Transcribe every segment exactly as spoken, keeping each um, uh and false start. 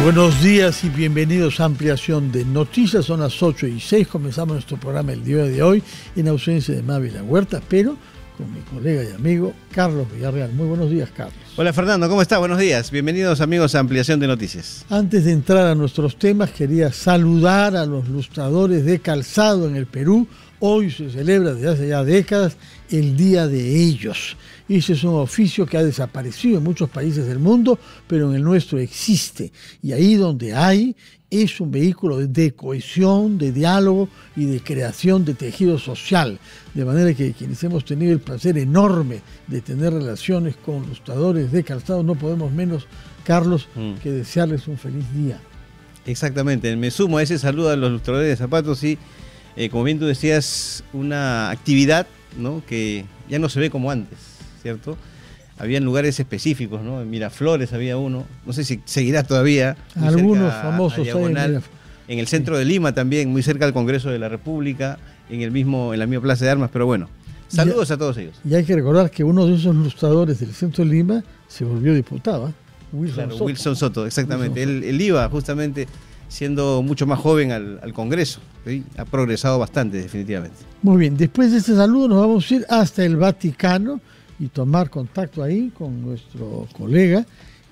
Buenos días y bienvenidos a Ampliación de Noticias. Son las ocho y seis. Comenzamos nuestro programa el día de hoy en ausencia de Mávila Huerta, pero con mi colega y amigo Carlos Villarreal. Muy buenos días, Carlos. Hola, Fernando, ¿cómo está? Buenos días. Bienvenidos, amigos, a Ampliación de Noticias. Antes de entrar a nuestros temas, quería saludar a los lustradores de calzado en el Perú. Hoy se celebra desde hace ya décadas el Día de ellos. Ese es un oficio que ha desaparecido en muchos países del mundo, pero en el nuestro existe. Y ahí donde hay, es un vehículo de cohesión, de diálogo y de creación de tejido social. De manera que quienes hemos tenido el placer enorme de tener relaciones con lustradores de calzado, no podemos menos, Carlos, mm. que desearles un feliz día. Exactamente. Me sumo a ese saludo a los lustradores de zapatos y, eh, como bien tú decías, una actividad, ¿no?, que ya no se ve como antes, ¿cierto? Habían lugares específicos, ¿no? En Miraflores había uno, no sé si seguirá todavía. Algunos famosos a Diagonal, en, en el centro sí. de Lima también, muy cerca del Congreso de la República, en el mismo, en la misma Plaza de Armas, pero bueno, saludos y, a todos ellos. Y hay que recordar que uno de esos lustradores del centro de Lima se volvió diputado, ¿eh? Wilson claro, Soto. Wilson Soto, exactamente. Wilson Él, él iba justamente siendo mucho más joven al, al Congreso, ¿sí? Ha progresado bastante, definitivamente. Muy bien, después de este saludo nos vamos a ir hasta el Vaticano y tomar contacto ahí con nuestro colega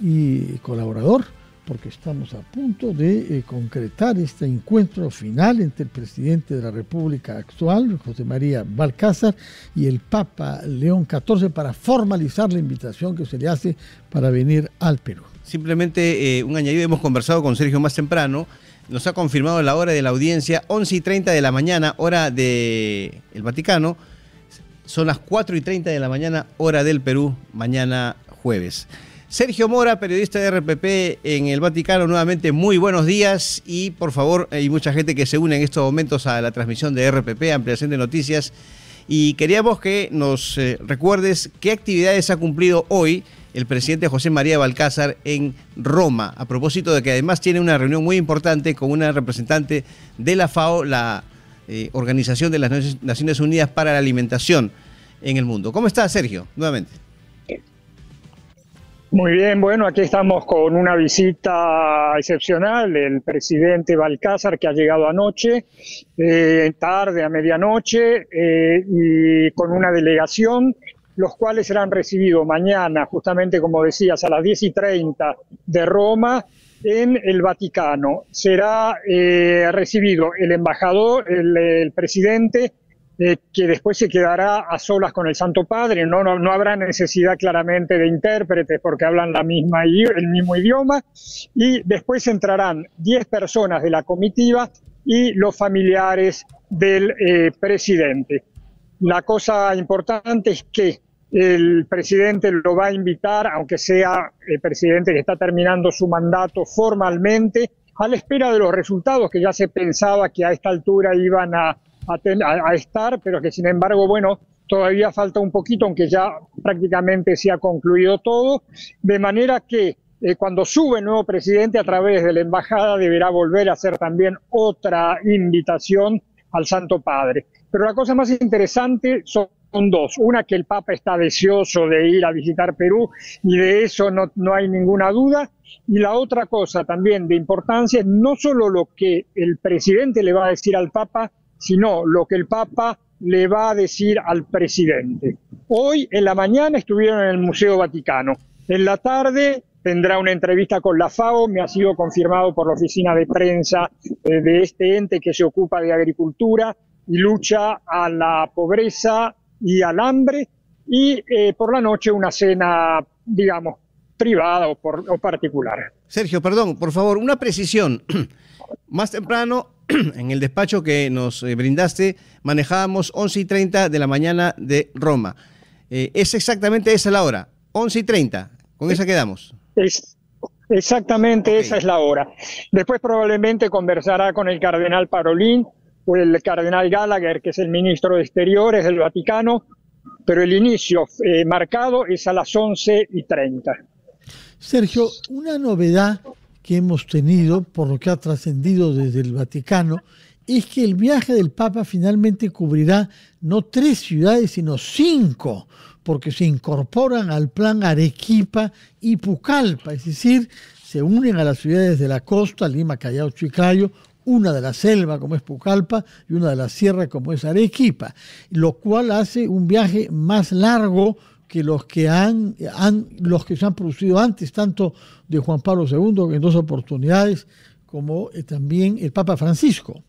y colaborador, porque estamos a punto de eh, concretar este encuentro final entre el presidente de la República actual, José María Balcázar, y el Papa León catorce para formalizar la invitación que se le hace para venir al Perú. Simplemente eh, un añadido, hemos conversado con Sergio más temprano, nos ha confirmado la hora de la audiencia, once y treinta de la mañana, hora del Vaticano. Son las cuatro y treinta de la mañana, hora del Perú, mañana jueves. Sergio Mora, periodista de R P P en el Vaticano, nuevamente muy buenos días. Y por favor, hay mucha gente que se une en estos momentos a la transmisión de R P P, Ampliación de Noticias. Y queríamos que nos eh, recuerdes qué actividades ha cumplido hoy el presidente José María Balcázar en Roma, a propósito de que además tiene una reunión muy importante con una representante de la FAO, la Eh, Organización de las Naciones Unidas para la Alimentación en el Mundo. ¿Cómo está, Sergio? Nuevamente. Muy bien, bueno, aquí estamos con una visita excepcional del presidente Balcázar, que ha llegado anoche, eh, tarde, a medianoche, eh, y con una delegación, los cuales serán recibidos mañana, justamente como decías, a las diez y treinta de Roma, en el Vaticano. Será eh, recibido el embajador, el, el presidente, eh, que después se quedará a solas con el Santo Padre. No, no, no habrá necesidad claramente de intérpretes porque hablan la misma, el mismo idioma. Y después entrarán diez personas de la comitiva y los familiares del eh, presidente. La cosa importante es que el presidente lo va a invitar, aunque sea el presidente que está terminando su mandato formalmente, a la espera de los resultados que ya se pensaba que a esta altura iban a, a, ten, a, a estar, pero que sin embargo, bueno, todavía falta un poquito, aunque ya prácticamente se ha concluido todo, de manera que eh, cuando sube el nuevo presidente a través de la embajada deberá volver a hacer también otra invitación al Santo Padre. Pero la cosa más interesante son Son dos. Una, que el Papa está deseoso de ir a visitar Perú y de eso no, no hay ninguna duda. Y la otra cosa también de importancia es no solo lo que el presidente le va a decir al Papa, sino lo que el Papa le va a decir al presidente. Hoy en la mañana estuvieron en el Museo Vaticano. En la tarde tendrá una entrevista con la FAO, me ha sido confirmado por la oficina de prensa eh, de este ente que se ocupa de agricultura y lucha a la pobreza y al hambre, y eh, por la noche una cena, digamos, privada o, por, o particular. Sergio, perdón, por favor, una precisión. Más temprano, en el despacho que nos eh, brindaste, manejábamos once y treinta de la mañana de Roma. Eh, ¿Es exactamente esa la hora? once y treinta, ¿con esa quedamos? Es, exactamente, okay. Esa es la hora. Después probablemente conversará con el cardenal Parolin, o el cardenal Gallagher, que es el ministro de Exteriores del Vaticano, pero el inicio eh, marcado es a las once y treinta. Sergio, una novedad que hemos tenido, por lo que ha trascendido desde el Vaticano, es que el viaje del Papa finalmente cubrirá no tres ciudades, sino cinco, porque se incorporan al plan Arequipa y Pucallpa, es decir, se unen a las ciudades de la costa, Lima, Callao, Chiclayo, una de la selva como es Pucallpa y una de la sierra como es Arequipa, lo cual hace un viaje más largo que los que han, han los que se han producido antes, tanto de Juan Pablo segundo en dos oportunidades, como también el Papa Francisco.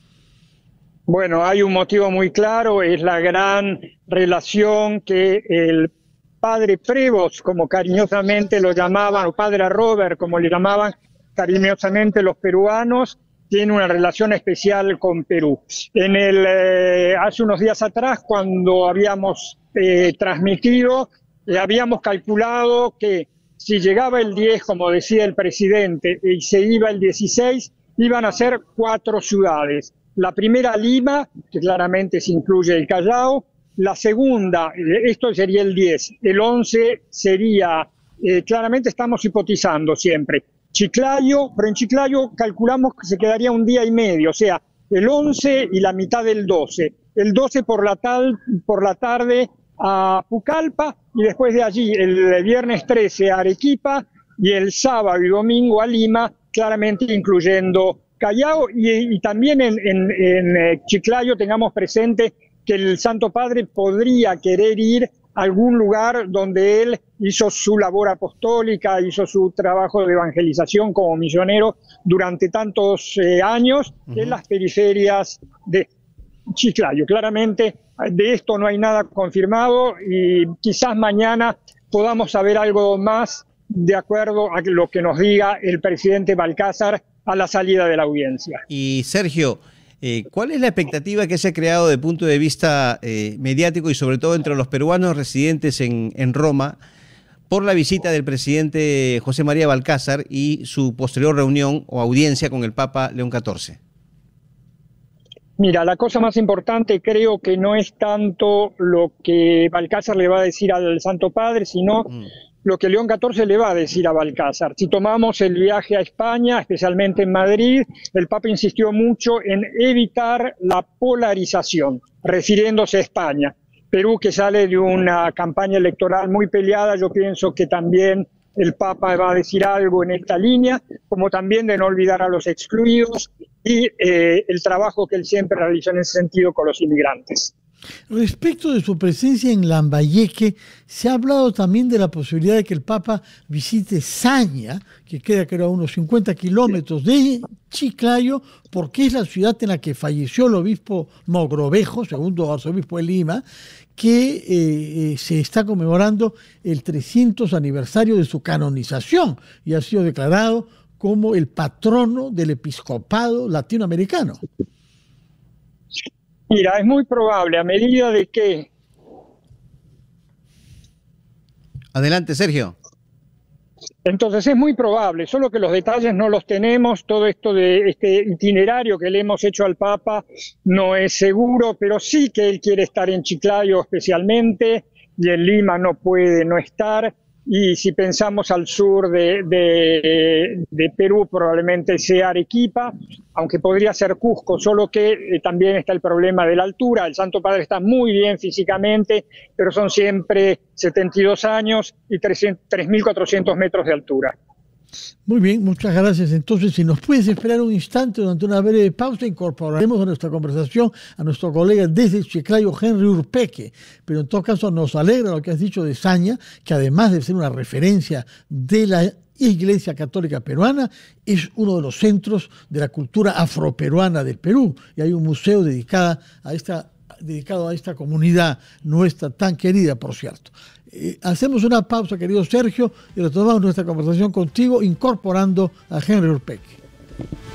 Bueno, hay un motivo muy claro, es la gran relación que el padre Prevost, como cariñosamente lo llamaban, o padre Robert, como le llamaban cariñosamente los peruanos, tiene una relación especial con Perú. En el, eh, hace unos días atrás, cuando habíamos eh, transmitido, eh, habíamos calculado que si llegaba el diez, como decía el presidente, y se iba el dieciséis, iban a ser cuatro ciudades. La primera, Lima, que claramente se incluye el Callao. La segunda, esto sería el diez. El once sería, eh, claramente estamos hipotizando siempre, Chiclayo, pero en Chiclayo calculamos que se quedaría un día y medio, o sea, el once y la mitad del doce. El doce por la, tal, por la tarde a Pucallpa y después de allí el viernes trece a Arequipa y el sábado y domingo a Lima, claramente incluyendo Callao, y, y también en, en, en Chiclayo tengamos presente que el Santo Padre podría querer ir a algún lugar donde él hizo su labor apostólica, hizo su trabajo de evangelización como misionero durante tantos eh, años, uh-huh. en las periferias de Chiclayo. Claramente de esto no hay nada confirmado y quizás mañana podamos saber algo más de acuerdo a lo que nos diga el presidente Balcázar a la salida de la audiencia. Y Sergio, eh, ¿cuál es la expectativa que se ha creado desde el punto de vista eh, mediático y sobre todo entre los peruanos residentes en, en Roma por la visita del presidente José María Balcázar y su posterior reunión o audiencia con el Papa León catorce? Mira, la cosa más importante creo que no es tanto lo que Balcázar le va a decir al Santo Padre, sino mm. lo que León catorce le va a decir a Balcázar. Si tomamos el viaje a España, especialmente en Madrid, el Papa insistió mucho en evitar la polarización, refiriéndose a España. Perú, que sale de una campaña electoral muy peleada, yo pienso que también el Papa va a decir algo en esta línea, como también de no olvidar a los excluidos y eh, el trabajo que él siempre realizó en ese sentido con los inmigrantes. Respecto de su presencia en Lambayeque, se ha hablado también de la posibilidad de que el Papa visite Saña, que queda creo a unos cincuenta kilómetros de Chiclayo, porque es la ciudad en la que falleció el obispo Mogrovejo, segundo arzobispo de Lima, que eh, eh, se está conmemorando el trescientos aniversario de su canonización y ha sido declarado como el patrono del episcopado latinoamericano. Mira, es muy probable, a medida de que... Adelante, Sergio. Entonces es muy probable, solo que los detalles no los tenemos, todo esto de este itinerario que le hemos hecho al Papa no es seguro, pero sí que él quiere estar en Chiclayo especialmente, y en Lima no puede no estar, y si pensamos al sur de, de, de Perú probablemente sea Arequipa, aunque podría ser Cusco, solo que eh, también está el problema de la altura. El Santo Padre está muy bien físicamente, pero son siempre setenta y dos años y tres mil cuatrocientos metros de altura. Muy bien, muchas gracias. Entonces, si nos puedes esperar un instante durante una breve pausa, incorporaremos a nuestra conversación a nuestro colega desde Chiclayo, Henry Urpeque. Pero en todo caso nos alegra lo que has dicho de Saña, que además de ser una referencia de la Iglesia Católica Peruana, es uno de los centros de la cultura afroperuana del Perú. Y hay un museo dedicado a esta, dedicado a esta comunidad nuestra tan querida, por cierto. Eh, hacemos una pausa, querido Sergio, y retomamos nuestra conversación contigo incorporando a Henry Urpeque.